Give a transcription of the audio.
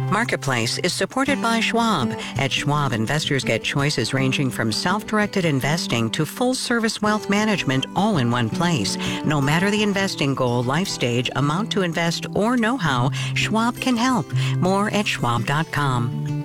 Marketplace is supported by Schwab. At Schwab, investors get choices ranging from self-directed investing to full-service wealth management all in one place. No matter the investing goal, life stage, amount to invest, or know-how, Schwab can help. More at schwab.com.